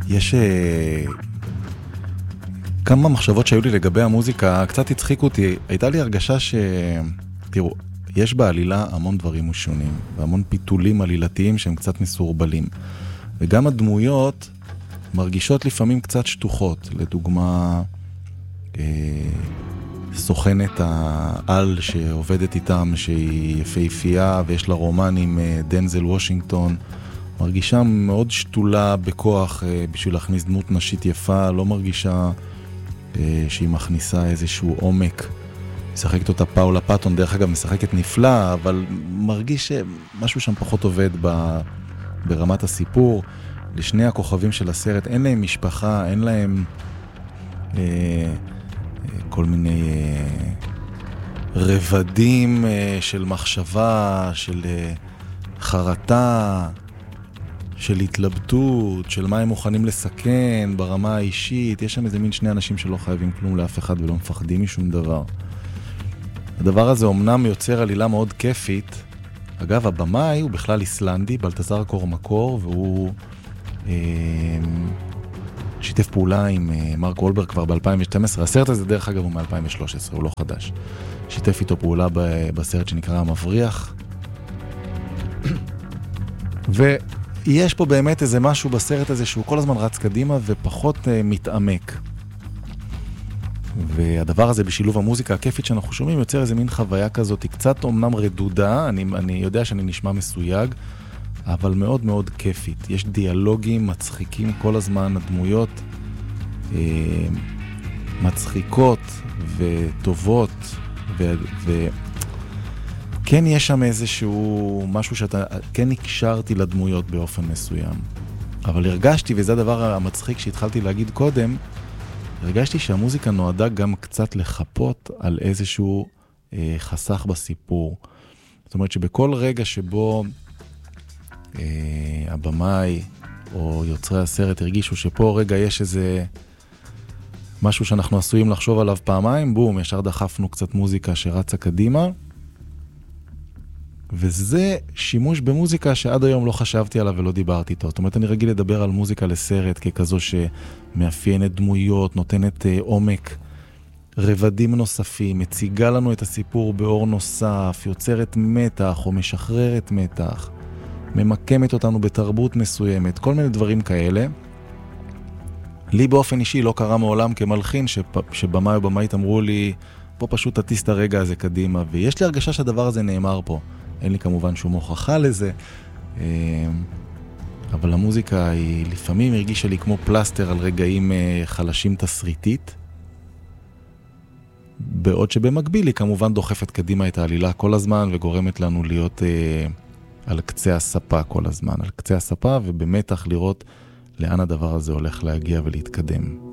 יש כמה מחשבות שהיו לי לגבי המוזיקה, קצת הצחיקו אותי. הייתה לי הרגשה תראו, יש בעלילה המון דברים משונים, והמון פיתולים עלילתיים שהם קצת מסורבלים. וגם הדמויות מרגישות לפעמים קצת שטוחות. לדוגמה, סוכנת העל שעובדת איתם, שהיא יפהפייה ויש לה רומן עם דנזל וושינגטון, מרגישה מאוד שתולה בכוח בשביל להכניס דמות נשית יפה, לא מרגישה שהיא מכניסה איזשהו עומק. משחקת אותה פאולה פאטון, דרך אגב משחקת נפלא, אבל מרגיש שמשהו שם פחות עובד ברמת הסיפור. לשני הכוכבים של הסרט אין להם משפחה, אין להם כל מיני רבדים של מחשבה, של חרטה, של התלבטות, של מה הם מוכנים לסכן ברמה האישית. יש שם איזה מין שני אנשים שלא חייבים כלום לאף אחד ולא מפחדים משום דבר. הדבר הזה אומנם יוצר עלילה מאוד כיפית. אגב, הבמאי הוא בכלל איסלנדי, בלטזר קורמקור, והוא שיתף פעולה עם מרק וולברג כבר ב-2012. הסרט הזה דרך אגב הוא מ-2013, הוא לא חדש. שיתף איתו פעולה בסרט שנקרא המבריח. ויש פה באמת איזה משהו בסרט הזה שהוא כל הזמן רץ קדימה ופחות מתעמק. והדבר הזה בשילוב המוזיקה הכיפית שאנחנו שומעים יוצר איזה מין חוויה כזאת, היא קצת אומנם רדודה, אני יודע שאני נשמע מסויג, אבל מאוד מאוד כיפית. יש דיאלוגים מצחיקים כל הזמן, הדמויות מצחיקות וטובות, וכן יש שם איזשהו משהו שאתה, כן הקשרתי לדמויות באופן מסוים. אבל הרגשתי, וזה הדבר המצחיק שהתחלתי להגיד קודם, הרגשתי שהמוזיקה נועדה גם קצת לחפות על איזשהו חסך בסיפור. זאת אומרת שבכל רגע שבו הבמאי או יוצרי הסרט הרגישו שפה רגע יש איזה משהו שאנחנו עשויים לחשוב עליו פעמיים, בום, ישר דחפנו קצת מוזיקה שרצה קדימה. וזה שימוש במוזיקה שעד היום לא חשבתי עליו ולא דיברתי איתו. זאת אומרת, אני רגיל לדבר על מוזיקה לסרט ככזו שמאפיינת דמויות, נותנת עומק, רבדים נוספים, מציגה לנו את הסיפור באור נוסף, יוצרת מתח או משחררת מתח, ממקמת אותנו בתרבות מסוימת, כל מיני דברים כאלה. לי באופן אישי לא קרה מעולם כמלחין שבמאי או במאית אמרו לי, פה פשוט תטיס את הרגע הזה קדימה, ויש לי הרגשה שהדבר הזה נאמר פה. אין לי כמובן שום הוכחה לזה, אבל המוזיקה היא לפעמים הרגישה לי כמו פלסטר על רגעים חלשים תסריטית, בעוד שבמקביל היא כמובן דוחפת קדימה את העלילה כל הזמן וגורמת לנו להיות על קצה הספה כל הזמן, על קצה הספה ובמתח לראות לאן הדבר הזה הולך להגיע ולהתקדם.